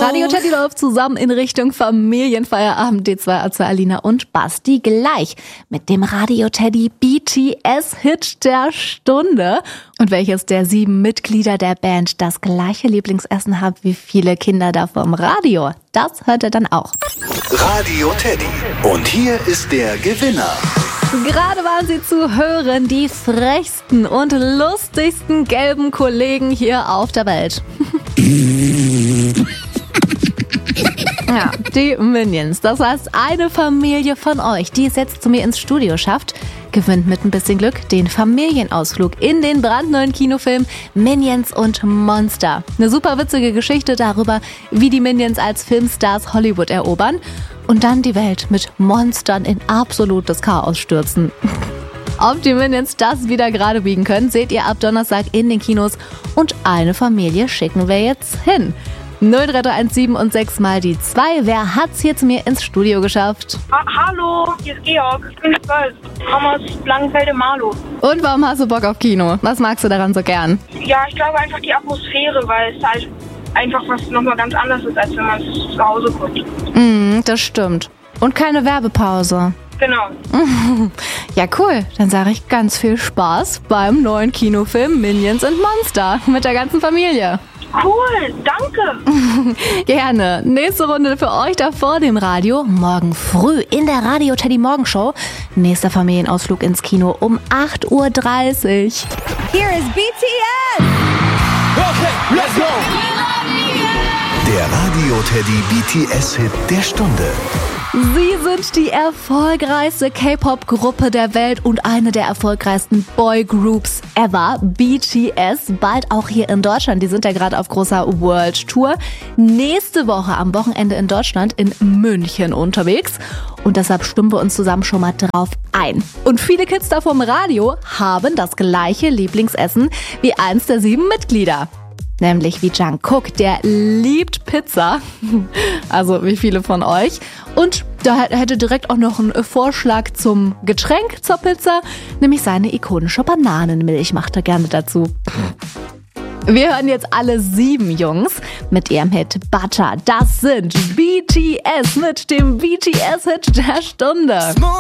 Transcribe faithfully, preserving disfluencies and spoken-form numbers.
Radio Teddy läuft zusammen in Richtung Familienfeierabend. D zwei A zwei Alina und Basti gleich mit dem Radio Teddy B T S-Hit der Stunde. Und welches der sieben Mitglieder der Band das gleiche Lieblingsessen hat wie viele Kinder da vom Radio, das hört ihr dann auch. Radio Teddy. Und hier ist der Gewinner. Gerade waren sie zu hören, die frechsten und lustigsten gelben Kollegen hier auf der Welt. Ja, die Minions. Das heißt, eine Familie von euch, die es jetzt zu mir ins Studio schafft, gewinnt mit ein bisschen Glück den Familienausflug in den brandneuen Kinofilm Minions und Monster. Eine super witzige Geschichte darüber, wie die Minions als Filmstars Hollywood erobern und dann die Welt mit Monstern in absolutes Chaos stürzen. Ob die Minions das wieder gerade biegen können, seht ihr ab Donnerstag in den Kinos. Und eine Familie schicken wir jetzt hin. null drei drei eins sieben und sechs mal die zwei. Wer hat's hier zu mir ins Studio geschafft? Ha- Hallo, hier ist Georg. Ich bin zwölf. Ich komme aus Langenfelde-Marlow. Und warum hast du Bock auf Kino? Was magst du daran so gern? Ja, ich glaube einfach die Atmosphäre, weil es halt einfach was nochmal ganz anderes ist, als wenn man es zu Hause guckt. Mm, das stimmt. Und keine Werbepause. Genau. Ja, cool. Dann sage ich ganz viel Spaß beim neuen Kinofilm Minions und Monster mit der ganzen Familie. Cool, danke. Gerne. Nächste Runde für euch da vor dem Radio. Morgen früh in der Radio Teddy Morgenshow. Nächster Familienausflug ins Kino um acht Uhr dreißig. Here is B T S. Okay, let's go. Der Radio Teddy B T S-Hit der Stunde. Sie sind die erfolgreichste K-Pop-Gruppe der Welt und eine der erfolgreichsten Boygroups ever. B T S, bald auch hier in Deutschland. Die sind ja gerade auf großer World Tour. Nächste Woche am Wochenende in Deutschland in München unterwegs. Und deshalb stimmen wir uns zusammen schon mal drauf ein. Und viele Kids da vom Radio haben das gleiche Lieblingsessen wie eins der sieben Mitglieder. Nämlich wie Jungkook, der liebt Pizza, also wie viele von euch. Und da hätte direkt auch noch einen Vorschlag zum Getränk zur Pizza, nämlich seine ikonische Bananenmilch macht er gerne dazu. Wir hören jetzt alle sieben Jungs mit ihrem Hit Butter. Das sind B T S mit dem B T S-Hit der Stunde.